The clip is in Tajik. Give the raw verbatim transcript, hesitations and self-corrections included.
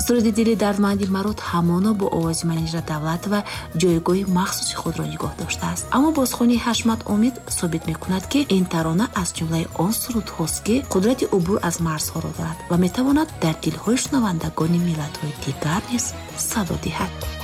суруди дили дардманди Марод ҳамоно бо овози Манижа Давлатова ҷойгоҳи махсуси худро нигоҳ доштааст. Аммо бозхони Ҳашмат Омид собит мекунад, ки ин тарона аз ҷумлаи он сурудҳост, ки қудрати убур аз марзҳоро дорад ва метавонад дар дилҳои шунавандагони миллатҳои дигар низ садо диҳад.